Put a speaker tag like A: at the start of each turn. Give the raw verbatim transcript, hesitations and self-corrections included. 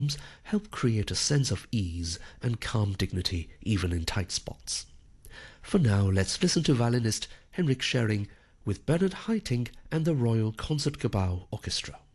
A: help create a sense of ease and calm dignity even in tight spots. For now, let's listen to violinist Henrik Schering with Bernard Haitink and the Royal Concertgebouw Orchestra.